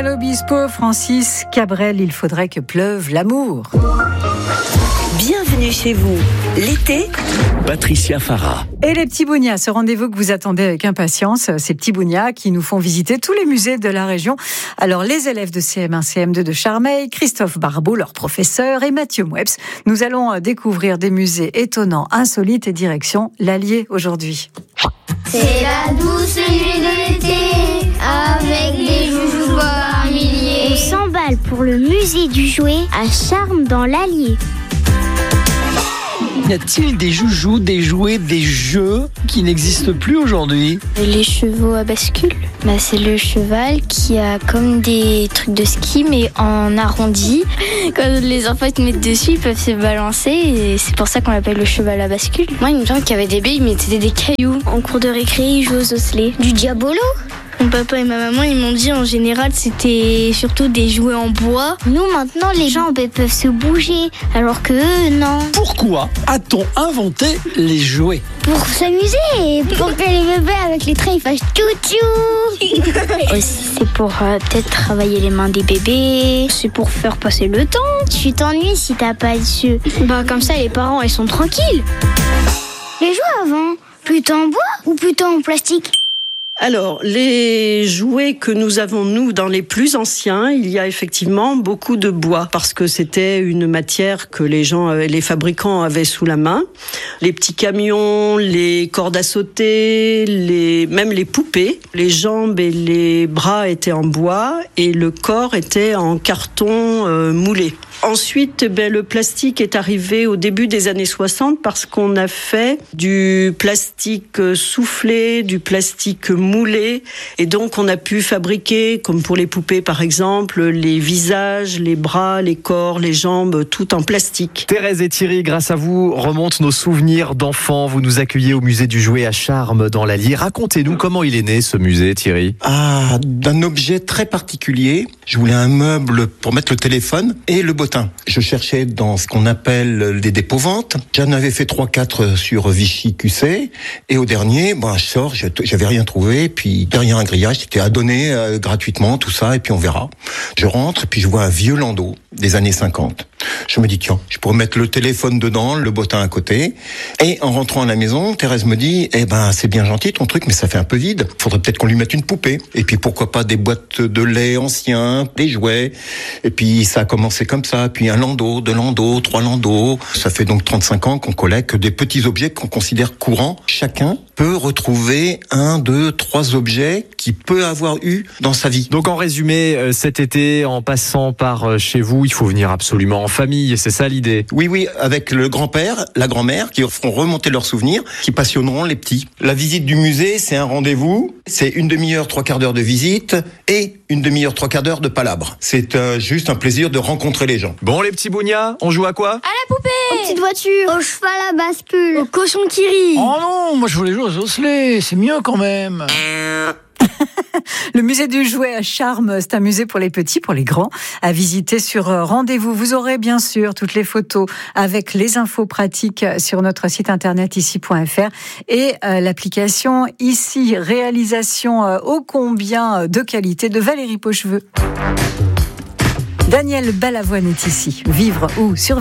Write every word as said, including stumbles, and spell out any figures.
Pascal Obispo, Francis Cabrel, il faudrait que pleuve l'amour. Bienvenue chez vous. L'été, Patricia Farah. Et les petits bougnats, ce rendez-vous que vous attendez avec impatience, ces petits bougnats qui nous font visiter tous les musées de la région. Alors les élèves de C M un C M deux de Charmeil, Christophe Barbeau, leur professeur, et Mathieu Moueps, nous allons découvrir des musées étonnants, insolites et direction l'Allier aujourd'hui. C'est la douce nuit de l'été, avec des joujoux par milliers. On s'emballe pour le musée du jouet à Charmes dans l'Allier. Y a-t-il des joujoux, des jouets, des jeux qui n'existent plus aujourd'hui ? Les chevaux à bascule, bah, c'est le cheval qui a comme des trucs de ski mais en arrondi. Quand les enfants se mettent dessus, ils peuvent se balancer et c'est pour ça qu'on l'appelle le cheval à bascule. Moi, il me semble qu'il y avait des baies, ils mettaient des cailloux. En cours de récré, ils jouent aux osselets. Du diabolo ? Mon papa et ma maman, ils m'ont dit en général c'était surtout des jouets en bois. Nous maintenant les jambes elles peuvent se bouger alors que eux non. Pourquoi a-t-on inventé les jouets ? Pour s'amuser et pour que les bébés avec les traits ils fassent tchou-tchou. Aussi c'est pour euh, peut-être travailler les mains des bébés, c'est pour faire passer le temps. Tu t'ennuies si t'as pas de jeu. Bah comme ça les parents ils sont tranquilles. Les jouets avant, plutôt en bois ou plutôt en plastique ? Alors, les jouets que nous avons, nous, dans les plus anciens, il y a effectivement beaucoup de bois, parce que c'était une matière que les gens, les fabricants avaient sous la main. Les petits camions, les cordes à sauter, les, même les poupées, les jambes et les bras étaient en bois et le corps était en carton euh, moulé. Ensuite, ben, le plastique est arrivé au début des années soixante parce qu'on a fait du plastique soufflé, du plastique moulé, et donc on a pu fabriquer, comme pour les poupées par exemple, les visages, les bras, les corps, les jambes, tout en plastique. Thérèse et Thierry, grâce à vous, remontent nos souvenirs d'enfants. Vous nous accueillez au musée du jouet à Charmes dans l'Allier. Racontez-nous comment il est né ce musée, Thierry. Ah, d'un objet très particulier. Je voulais un meuble pour mettre le téléphone et le bottin. Je cherchais dans ce qu'on appelle des dépôts-ventes. J'en avais fait trois quatre sur Vichy Q C. Et au dernier, ben, je sors, j'avais rien trouvé. Puis derrière un grillage, c'était à donner euh, gratuitement, tout ça, et puis on verra. Je rentre, et puis je vois un vieux landau des années cinquante. Je me dis, tiens, je pourrais mettre le téléphone dedans, le bottin à côté. Et en rentrant à la maison, Thérèse me dit, eh ben, c'est bien gentil ton truc, mais ça fait un peu vide. Faudrait peut-être qu'on lui mette une poupée. Et puis pourquoi pas des boîtes de lait anciens, des jouets. Et puis ça a commencé comme ça. Puis un landau, deux landaux, trois landaux. Ça fait donc trente-cinq ans qu'on collecte des petits objets qu'on considère courants. Chacun peut retrouver un, deux, trois objets qu'il peut avoir eu dans sa vie. Donc en résumé, euh, cet été, en passant par euh, chez vous, il faut venir absolument en famille, c'est ça l'idée ? Oui, oui, avec le grand-père, la grand-mère, qui feront remonter leurs souvenirs, qui passionneront les petits. La visite du musée, c'est un rendez-vous, c'est une demi-heure, trois quarts d'heure de visite, et une demi-heure, trois quarts d'heure de palabre. C'est euh, juste un plaisir de rencontrer les gens. Bon les petits bougnats, on joue à quoi ? À la poupée, Aux petites voitures, au cheval à bascule, au cochon qui rit. Oh non, moi je voulais jouer aux osselets, c'est mieux quand même. Le musée du jouet à Charmes, c'est un musée pour les petits, pour les grands, à visiter sur rendez-vous. Vous aurez bien sûr toutes les photos avec les infos pratiques sur notre site internet ici point f r et euh, l'application ici, réalisation euh, ô combien de qualité de Valérie Pocheveux. Daniel Balavoine est ici. Vivre ou survivre ?